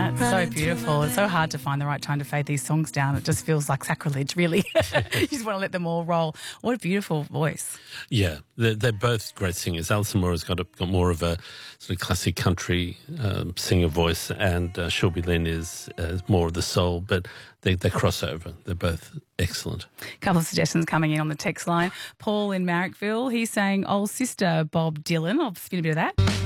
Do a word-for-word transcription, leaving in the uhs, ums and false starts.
that. So beautiful. It's so hard to find the right time to fade these songs down. It just feels like sacrilege, really. You just want to let them all roll. What a beautiful voice. Yeah, they're, they're both great singers. Alison Moore's got, a, got more of a sort of classic country um, singer voice, and uh, Shelby Lynn is uh, more of the soul, but they, they cross over. They're both excellent. A couple of suggestions coming in on the text line. Paul in Marrickville, he's saying, old sister Bob Dylan. I'll spin a bit of that.